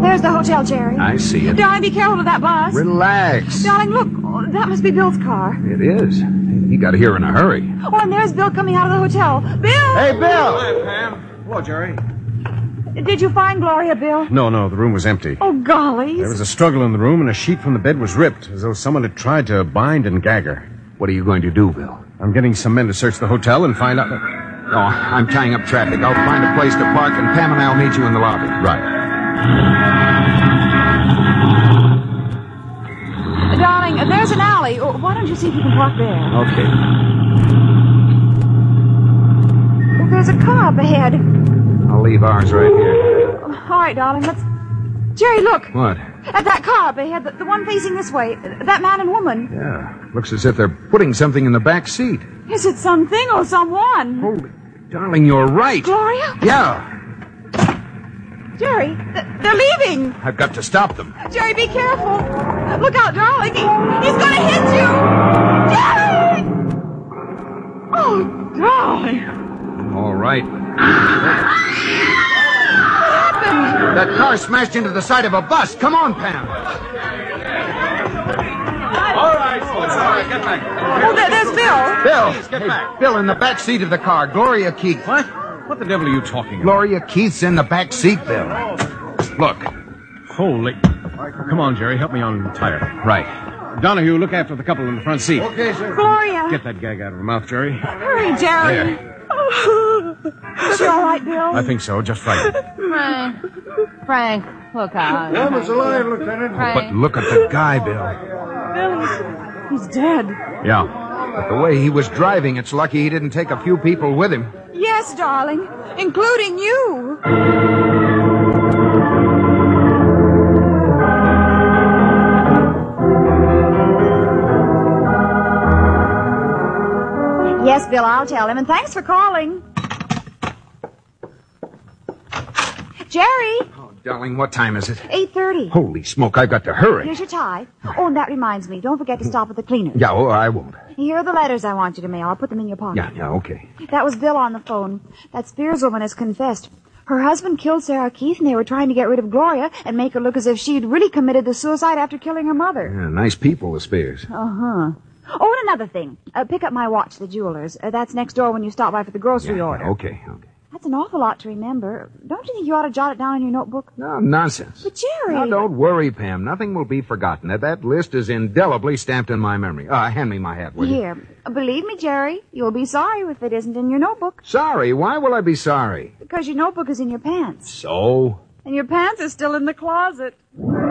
There's the hotel, Jerry. I see it. Darling, be careful with that bus. Relax. Darling, look. Oh, that must be Bill's car. It is. He got here in a hurry. Oh, and there's Bill coming out of the hotel. Bill! Hey, Bill! Hi, Pam. Hello, Jerry. Did you find Gloria, Bill? No, the room was empty. Oh, golly. There was a struggle in the room, and a sheet from the bed was ripped, as though someone had tried to bind and gag her. What are you going to do, Bill? I'm getting some men to search the hotel and find out... Oh, I'm tying up traffic. I'll find a place to park, and Pam and I'll meet you in the lobby. Right. Darling, there's an alley. Oh, why don't you see if you can park there? Okay. Oh, there's a car up ahead. I'll leave ours right here. All right, darling, let's... Jerry, look. What? At that car up ahead, the one facing this way. That man and woman. Yeah. Looks as if they're putting something in the back seat. Is it something or someone? Holy... Darling, you're right. Gloria? Yeah. Jerry, they're leaving. I've got to stop them. Jerry, be careful. Look out, darling. He's going to hit you. Jerry! Oh, darling. All right. What happened? That car smashed into the side of a bus. Come on, Pam. All right, get back. Oh, there's Bill. Bill. Please, get back. Bill, in the back seat of the car. Gloria Keith. What? What the devil are you talking about? Gloria Keith's in the back seat, Bill. Look. Holy... Come on, Jerry, help me untie her. Right. Donahue, look after the couple in the front seat. Okay, sir. Gloria. Get that gag out of her mouth, Jerry. Hurry, Jerry. Is she all right, Bill? I think so, just frightened. Frank, look out. Woman's alive, Lieutenant. But look at the guy, Bill. Bill, he's dead. Yeah. But the way he was driving, it's lucky he didn't take a few people with him. Yes, darling, including you. Yes, Bill, I'll tell him, and thanks for calling. Jerry, Oh, darling, what time is it? 8:30. Holy smoke, I've got to hurry. Here's your tie. Oh, and that reminds me, don't forget to stop at the cleaner. Yeah, oh, I won't. Here are the letters I want you to mail. I'll put them in your pocket. Yeah, okay. That was Bill on the phone. That Spears woman has confessed. Her husband killed Sarah Keith, and they were trying to get rid of Gloria and make her look as if she'd really committed the suicide after killing her mother. Yeah, nice people, the Spears. Uh-huh. Oh, and another thing. Pick up my watch, the jeweler's. That's next door when you stop by for the grocery order. Okay. That's an awful lot to remember. Don't you think you ought to jot it down in your notebook? No, nonsense. But, Jerry... Now, don't worry, Pam. Nothing will be forgotten. That list is indelibly stamped in my memory. Hand me my hat, will you? Here. Believe me, Jerry, you'll be sorry if it isn't in your notebook. Sorry? Why will I be sorry? Because your notebook is in your pants. So? And your pants are still in the closet.